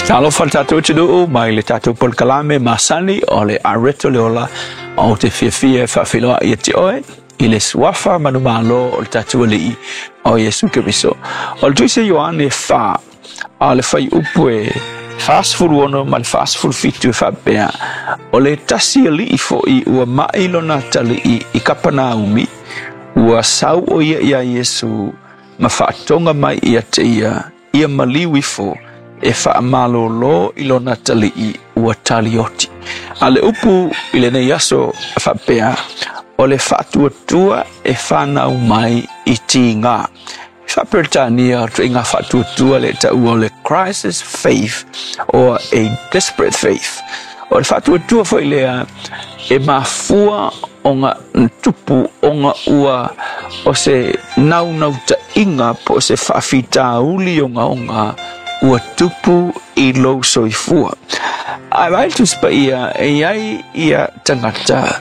Talo faltato chidu mai le tato pol kalame masani ole areto leola o te fia fa filoa yeti oe ile swafa manumalo o tato li o Yesu Kristo. O tu se Yohane fa ale fai upwe fast food wono mal fast food fitu fa bea ole tasi li fo I ua mai lona tali I kapana umi ua sau o ia Yesu ma fa tonga mai ia te ia maliwi fo e fa malo lo ilona tali I ua talioti ale upu ile ne yaso fa bea ole fa tua e fa na umai I tinga fa pertania to inga fa tua le ta ole crisis faith or a desperate faith o fa tua foi le e mafua onga tupu onga ua o se nau ta inga po se fa fita uli onga ua tupu I lo soifua. Ai vai tu spa ia ia tangata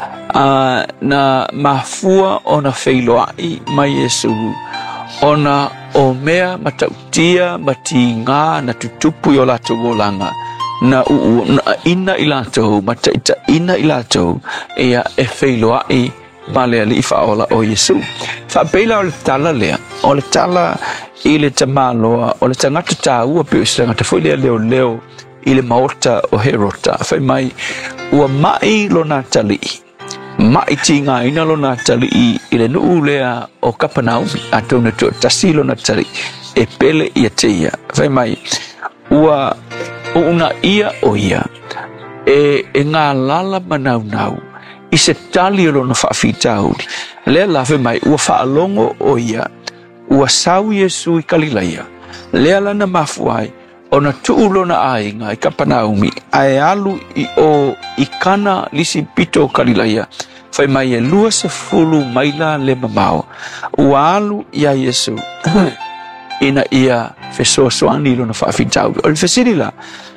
na mafua ona feiloai mai Yesu ona o mea matautia matinga na tutupu yo lato golanga na ina ilato mataita ina ilato ea e feiloai male ali faola o Yesu fa pela o tala lea o tala ile tamaloa o le tangata taua pe tangata foi leo ile maota o herota fa mai ua mai lona tali mai tinga ina lona tali ile nu lea o Kapanau atona to tasilo na tali e pele ia teia fa mai ua una ia o ia e nga lala manau I se tali lona fa fitauli le la fa mai ua fa longo o ia ua sau Yesu I Kalilaia le lana mafuai ona tuulona ainga I Kapanaumi ai alu I kana lisi pito Kalilaia fai mai e lua se fulu maila le mamao ua alu ia Yesu ina ia fesoasoani lona fa fitauli o le fesirila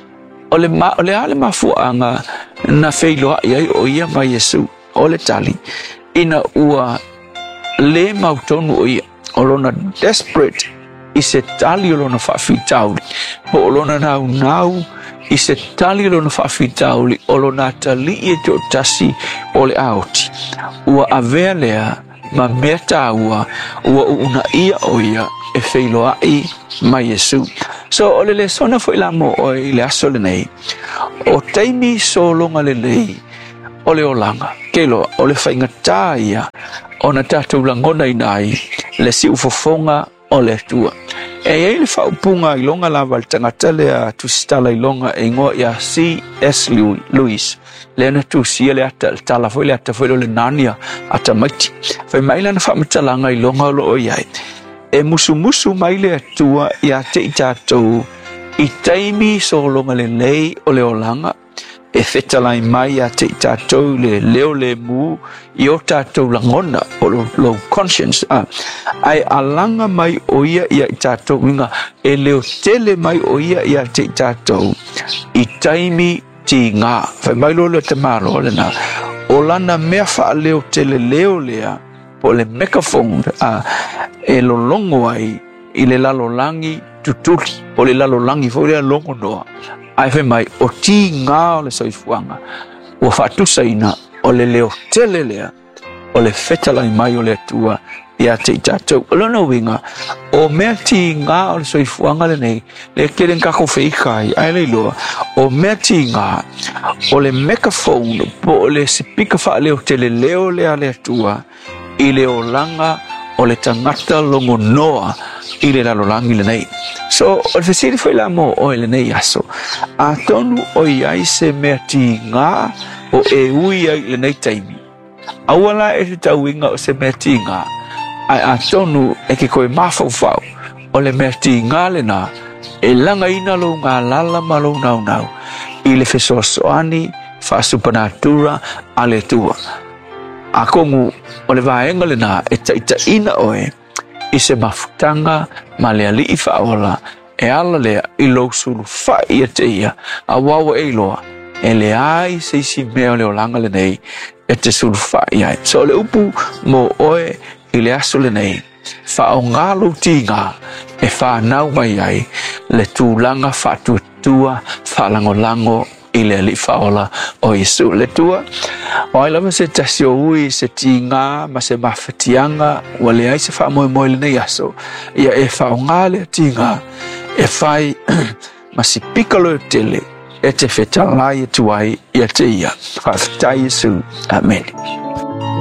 ole ale mafuanga na feiloa ia o ia mai Yesu o le tali ina ua le mautonu o ia o lona desperate I se tali o lona whawhitauli po o lona nau I se tali o lona whawhitauli o lona tali e to tasi o le aoti ua avea lea ma mea tāua ua una ia o ia e wheiloa I mai Yesu so o le sona fo ila mo o le aso le nei o taimi so longa le lei o le olanga kelo o le whaingatā ia o na tātou langona inai le si ufofonga o le tua e le whaupunga I longa lava le tangata le a tusitala I longa e ngoa ia C.S. Lewis le na tusia le ata le tala foi le ata foi le nania ata maiti fai maila na whamatalanga I longa lo o iai e musu mai le atua ia te I tātou I taimi so longa le lei o le olanga e fetalai mai a te I tātou le leo le mu I o tātou langona o low conscience ai alanga mai o ia I tātou inga e leo tele mai o ia I te I tātou I taimi ti ngā fai mai lo le te maro le na o lana mea wha leo tele leo lea po le megaphone e lo longo ai I le lalolangi tutuli o le lalolangi fo le longo noa ai fai mai o ti ngā o le soifuanga ua whatusa ina o le leo tele lea o le fetalai mai o le atua ia te I tātou o lona winga o mea ti ngā o le soifuanga le nei le keren kako wheikai ai le loa o mea ti ngā o le megaphone po o le sipika wha leo tele leo lea le atua I le o langa o le tangata longo noa I le lalolangi le nei so o le fesiri foi la mo o le nei aso a tonu o iai se mea ti ngā o e ui ai le nei taimi awala e te tauinga o se mea ti ngā ai a tonu e ke koe mafau o le mea ti ngā le na e langa ina lo ngā lala ma lo nau I le fesoasoani fa supernatural a le tua a kongu o le vaenga le na e taita ina oe I se mafutanga ma le ali I whaola e ala lea I lo suru whai a te ia a wawa e loa e le ai se isi mea le o langa le nei e te suru whai ai so le upu mo oe I le aso le nei wha o ngalo ti ngā e whanau mai ai le tūlanga whatu tua whalango i le li whaola o Yesu. Le tua, o ai lama se tasi o ui, se ti ngā, ma se mawhatianga, wa le ai se wha moe le nei aso, ia e whaonga le ti ngā, e whai ma si pikalo tele, e te whetalai e tuai, ia te ia. Whawhitai Yesu. Amen.